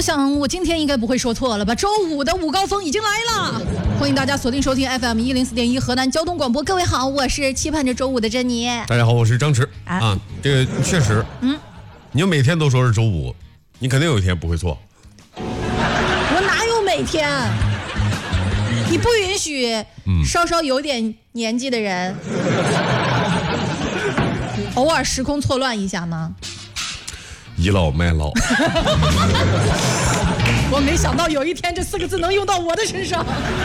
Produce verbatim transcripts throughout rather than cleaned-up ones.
想我今天应该不会说错了吧？周五的午高峰已经来了，欢迎大家锁定收听 F M 一零四点一河南交通广播。各位好，我是期盼着周五的珍妮。 大家好，我是张弛啊, 啊。这个确实， 嗯， 你要每天都说是周五，你肯定有一天不会错。 我哪有每天？你不允许稍稍有点年纪的人、嗯、偶尔时空错乱一下吗？ 倚老卖老。 我没想到有一天这四个字能用到我的身上。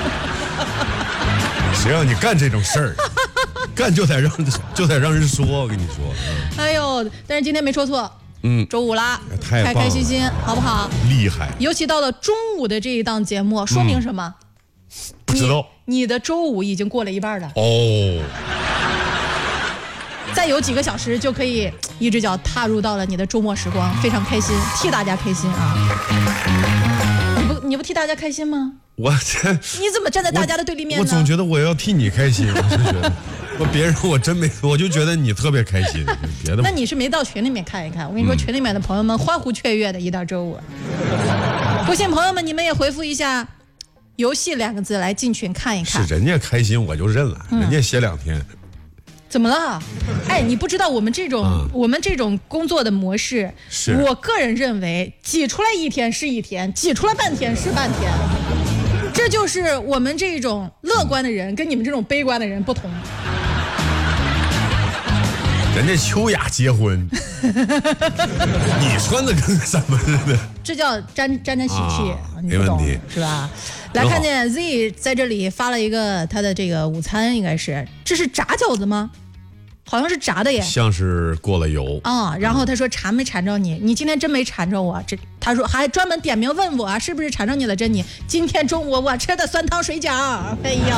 谁让你干这种事儿？干就得让就得让人说，我跟你说。 嗯、哎呦，但是今天没说错。嗯，周五啦， 太开开心心，好不好？ 厉害！ 尤其到了中午的这一档节目，说明什么？ 嗯、不知道你。你的周五已经过了一半了。 哦。 再有几个小时就可以一只脚踏入到了你的周末时光，非常开心，替大家开心啊！你不你不替大家开心吗？ 我这你怎么站在大家的对立面呢？ 我, 我总觉得我要替你开心，我是觉得我别人我真没，我就觉得你特别开心，别的。 那你是没到群里面看一看？我跟你说，嗯、群里面的朋友们欢呼雀跃的一到周五。不信朋友们，你们也回复一下“游戏”两个字来进群看一看。 是人家开心我就认了，嗯、人家歇两天。 怎么了？哎，你不知道我们这种、嗯、我们这种工作的模式， 是我个人认为挤出来一天是一天，挤出来半天是半天。这就是我们这种乐观的人跟你们这种悲观的人不同。 人家秋雅结婚，你穿的跟什么似的？ 这叫沾沾沾喜气，啊、你没问题是吧？来看见 Z 在这里发了一个他的这个午餐，应该是这是炸饺子吗？好像是炸的耶， 像是过了油啊、嗯。然后他说馋没馋着你？你今天真没馋着我。这他说还专门点名问我是不是馋着你了，珍妮。今天中午我吃的酸汤水饺，哎呀，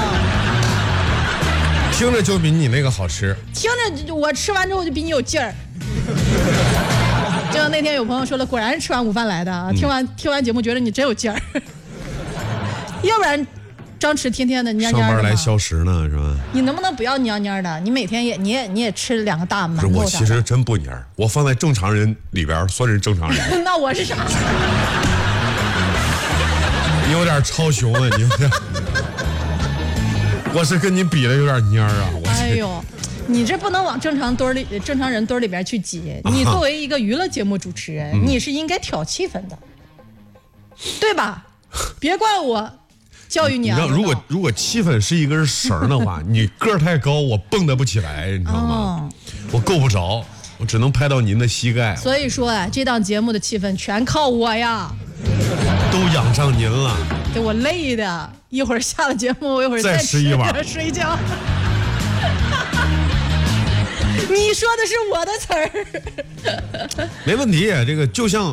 听着就比你那个好吃。 听着我吃完之后就比你有劲儿。就像那天有朋友说了，果然是吃完午饭来的啊。听完、嗯、听完节目觉得你真有劲儿。要不然张弛天天的蔫蔫的上班来消食呢是吧？ 你能不能不要蔫蔫的？你每天也你也你也吃两个大馒头。 我其实真不蔫，我放在正常人里边算是正常人。 那我是啥？ 你有点超雄了，你有点。我是跟你比的有点蔫啊！我哎呦，你这不能往正常堆里正常人堆里边去挤。你作为一个娱乐节目主持人，啊、你是应该挑气氛的，对吧？别怪我教育你啊！ 你知道，如果如果气氛是一根绳的话，你个儿太高，我蹦得不起来，你知道吗？哦、我够不着，我只能拍到您的膝盖。 所以说啊，这档节目的气氛全靠我呀， 都仰上您了， 给我累的。一会儿下了节目，我一会儿再吃一碗睡觉。你说的是我的词儿， 没问题。这个就像